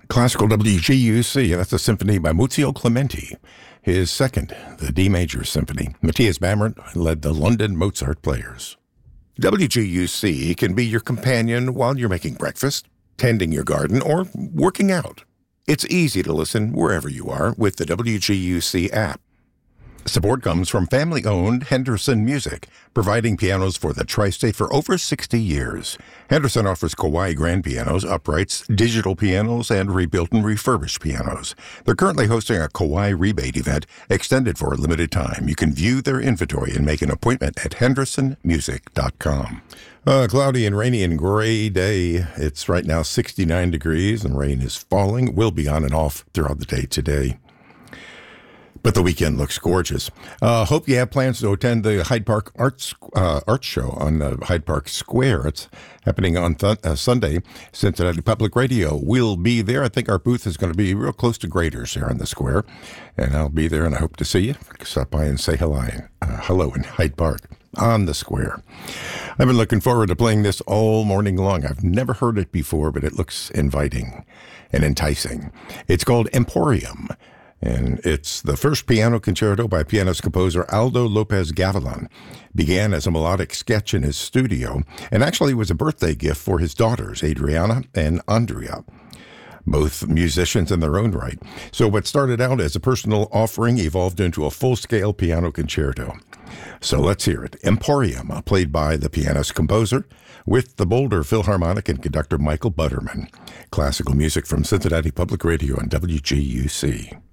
Classical WGUC, that's a symphony by Muzio Clementi. His second, the D major symphony. Matthias Bamert led the London Mozart Players. WGUC can be your companion while you're making breakfast, tending your garden, or working out. It's easy to listen wherever you are with the WGUC app. Support comes from family-owned Henderson Music, providing pianos for the tri-state for over 60 years. Henderson offers Kawai grand pianos, uprights, digital pianos, and rebuilt and refurbished pianos. They're currently hosting a Kawai rebate event extended for a limited time. You can view their inventory and make an appointment at hendersonmusic.com. Cloudy and rainy and gray day. It's right now 69 degrees and rain is falling. Will be on and off throughout the day today. But the weekend looks gorgeous. Hope you have plans to attend the Hyde Park Arts Show on Hyde Park Square. It's happening on Sunday. Cincinnati Public Radio will be there. I think our booth is going to be real close to Graders here in the square. And I'll be there, and I hope to see you. Stop by and say hello in Hyde Park on the square. I've been looking forward to playing this all morning long. I've never heard it before, but it looks inviting and enticing. It's called Emporium. And it's the first piano concerto by pianist-composer Aldo Lopez Gavilan. Began as a melodic sketch in his studio, and actually was a birthday gift for his daughters, Adriana and Andrea, both musicians in their own right. So what started out as a personal offering evolved into a full-scale piano concerto. So let's hear it. Emporium, played by the pianist-composer, with the Boulder Philharmonic and conductor Michael Butterman. Classical music from Cincinnati Public Radio and WGUC.